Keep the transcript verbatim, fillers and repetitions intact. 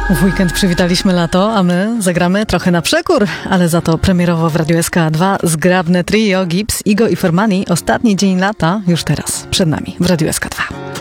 W weekend przywitaliśmy lato, a my zagramy trochę na przekór, ale za to premierowo w Radiu S K dwa zgrabne trio Gibbs, Igo i Formani. Ostatni dzień lata już teraz, przed nami w Radiu S K dwa.